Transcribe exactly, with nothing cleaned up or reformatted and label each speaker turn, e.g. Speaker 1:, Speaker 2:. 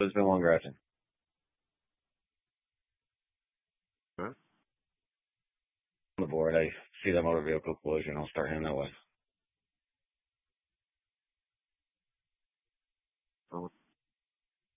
Speaker 1: It's been one Gretchen.
Speaker 2: Huh?
Speaker 1: On the board, I see that motor vehicle collision. I'll start him that way.
Speaker 2: So